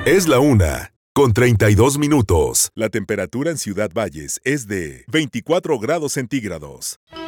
Es la 1:32. La temperatura en Ciudad Valles es de 24 grados centígrados.